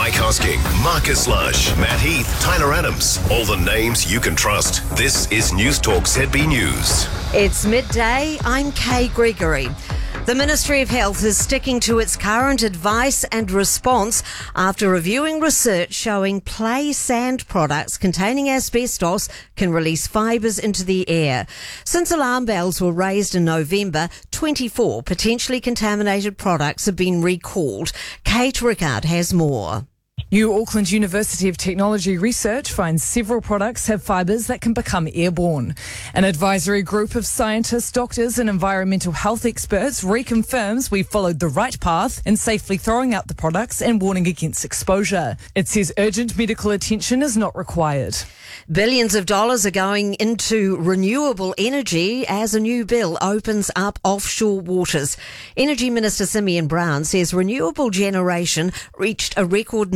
Mike Hosking, Marcus Lush, Matt Heath, Tyler Adams. All the names you can trust. This is News Talk ZB News. It's midday. I'm Kay Gregory. The Ministry of Health is sticking to its current advice and response after reviewing research showing play sand products containing asbestos can release fibres into the air. Since alarm bells were raised in November, 24 potentially contaminated products have been recalled. Kate Rickard has more. New Auckland University of Technology research finds several products have fibres that can become airborne. An advisory group of scientists, doctors and environmental health experts reconfirms we followed the right path in safely throwing out the products and warning against exposure. It says urgent medical attention is not required. Billions of dollars are going into renewable energy as a new bill opens up offshore waters. Energy Minister Simeon Brown says renewable generation reached a record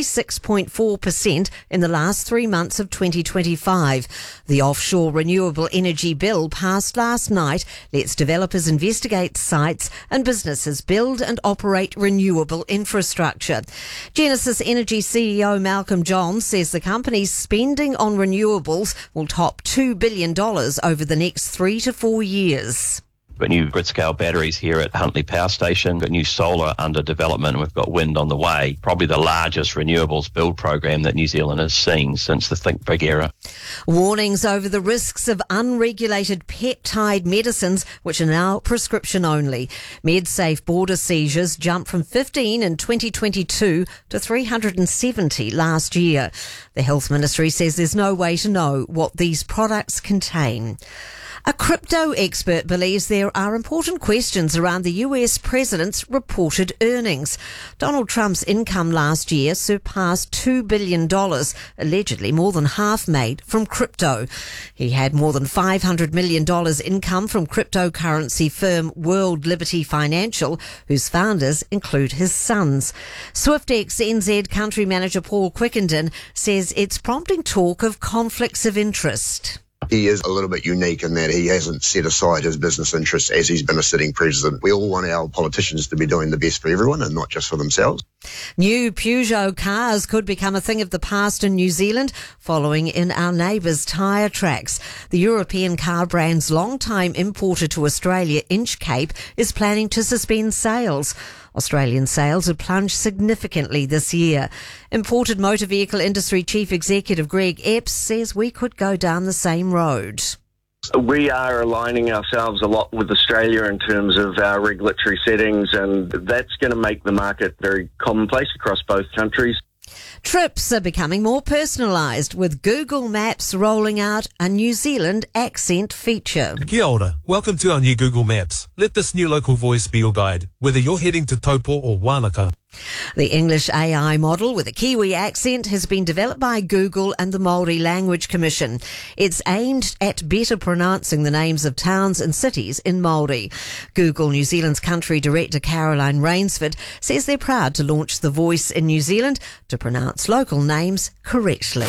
96.4% in the last 3 months of 2025. The offshore renewable energy bill passed last night lets developers investigate sites and businesses build and operate renewable infrastructure. Genesis Energy CEO Malcolm Johns says the company's spending on renewables will top $2 billion over the next 3 to 4 years. We've got new grid-scale batteries here at Huntly Power Station, got new solar under development, and we've got wind on the way. Probably the largest renewables build program that New Zealand has seen since the Think Big era. Warnings over the risks of unregulated peptide medicines, which are now prescription only. MedSafe border seizures jumped from 15 in 2022 to 370 last year. The Health Ministry says there's no way to know what these products contain. A crypto expert believes there are important questions around the US president's reported earnings. Donald Trump's income last year surpassed $2 billion, allegedly more than half made from crypto. He had more than $500 million income from cryptocurrency firm World Liberty Financial, whose founders include his sons. SwiftX NZ country manager Paul Quickenden says it's prompting talk of conflicts of interest. He is a little bit unique in that he hasn't set aside his business interests as he's been a sitting president. We all want our politicians to be doing the best for everyone and not just for themselves. New Peugeot cars could become a thing of the past in New Zealand, following in our neighbours' tyre tracks. The European car brand's long-time importer to Australia, Inchcape, is planning to suspend sales. Australian sales have plunged significantly this year. Imported motor vehicle industry chief executive Greg Epps says we could go down the same road. We are aligning ourselves a lot with Australia in terms of our regulatory settings, and that's going to make the market very commonplace across both countries. Trips are becoming more personalised, with Google Maps rolling out a New Zealand accent feature. Kia ora. Welcome to our new Google Maps. Let this new local voice be your guide, whether you're heading to Taupo or Wanaka. The English AI model with a Kiwi accent has been developed by Google and the Māori Language Commission. It's aimed at better pronouncing the names of towns and cities in Māori. Google New Zealand's country director Caroline Rainsford says they're proud to launch the voice in New Zealand to pronounce local names correctly.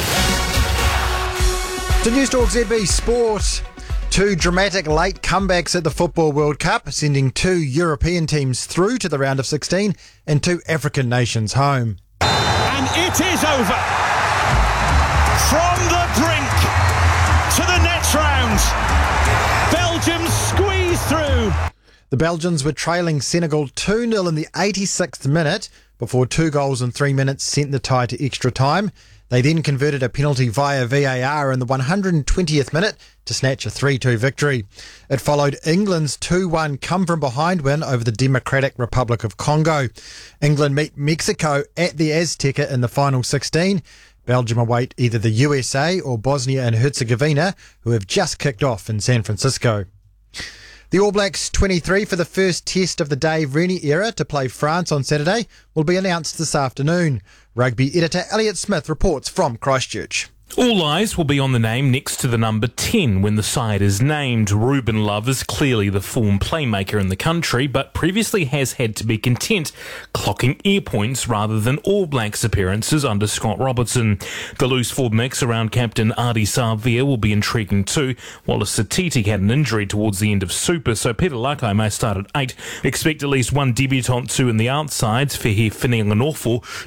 To News Talk ZB Sport. 2 dramatic late comebacks at the Football World Cup, sending 2 European teams through to the round of 16 and 2 African nations home. And it is over. From the brink to the next round. Belgium squeeze through. The Belgians were trailing Senegal 2-0 in the 86th minute before 2 goals in 3 minutes sent the tie to extra time. They then converted a penalty via VAR in the 120th minute to snatch a 3-2 victory. It followed England's 2-1 come-from-behind win over the Democratic Republic of Congo. England meet Mexico at the Azteca in the final 16. Belgium await either the USA or Bosnia and Herzegovina, who have just kicked off in San Francisco. The All Blacks 23 for the first test of the Dave Rennie era to play France on Saturday will be announced this afternoon. Rugby editor Elliot Smith reports from Christchurch. All eyes will be on the name next to the number 10 when the side is named. Ruben Love is clearly the form playmaker in the country, but previously has had to be content clocking air points rather than All Blacks appearances under Scott Robertson. The loose forward mix around captain Ardie Savea will be intriguing too. Wallace Satiti had an injury towards the end of Super, so Peter Lakai may start at 8. Expect at least one debutant too in the outsides, Fehe Finneganawful,